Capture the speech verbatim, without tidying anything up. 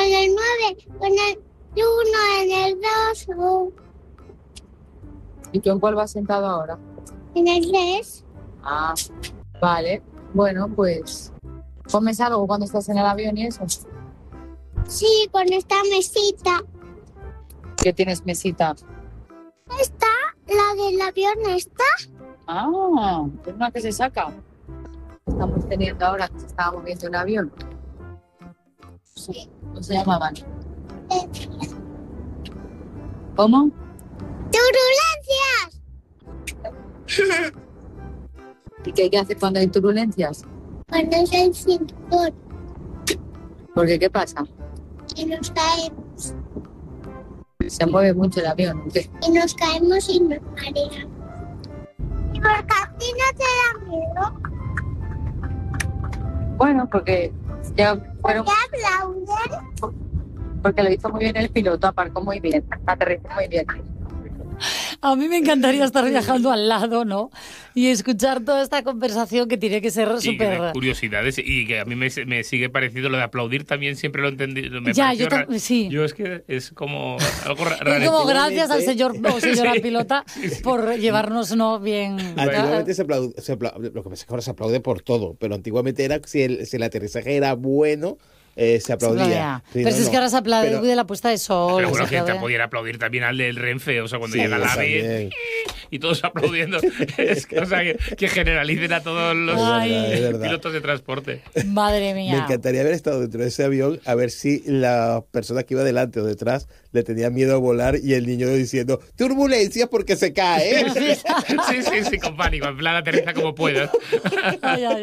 el nueve, con el uno, en el dos, o ¿Y tú en cuál vas sentado ahora? en el tres. Ah, vale. Bueno, pues comes algo cuando estás en el avión y eso. Sí, con esta mesita. ¿Qué tienes mesita? Esta, la del avión esta. Ah, es una que se saca. Estamos teniendo ahora que se estaba moviendo un avión. Sí. ¿Cómo se llamaban? Eh, ¿Cómo? ¡Turbulencias! ¿Y qué hay que hacer cuando hay turbulencias? Cuando es el cinturón Porque ¿qué pasa? y nos caemos. Se mueve mucho el avión. ¿O qué? Y nos caemos y nos mareamos. ¿Y por qué a ti no te da miedo? Bueno, porque ya fueron, ¿Por qué aplauden? porque lo hizo muy bien el piloto, aparcó muy bien, aterrizó muy bien. A mí me encantaría estar viajando al lado, ¿no? Y escuchar toda esta conversación que tiene que ser Y que súper... de curiosidades, y que a mí me, me sigue parecido lo de aplaudir, también siempre lo he entendido. Me Ya, pareció yo ta- ra- sí. Yo es que es como algo ra- Es raro. como gracias al señor o señora Sí. pilota por llevarnos no bien. Antiguamente se aplaude, se aplaude- lo que pasa es que ahora se aplaude por todo, pero antiguamente era si el, si el aterrizaje era bueno, eh, se aplaudía. Sí, Pero no, si es no. que ahora se aplaude Pero- de la puesta de sol. Pero se bueno, gente aplaude. pudiera aplaudir también al del Renfe, o sea, cuando Sí, llega la también. AVE y todos aplaudiendo. Es que, o sea, que, que generalicen a todos los Ay. Es verdad, es verdad. pilotos de transporte. Madre Me mía. encantaría haber estado dentro de ese avión a ver si la persona que iba delante o detrás le tenía miedo a volar y el niño diciendo turbulencias porque se cae. Sí, sí, sí, con pánico. En plan, aterriza como puedas. Ay, ay.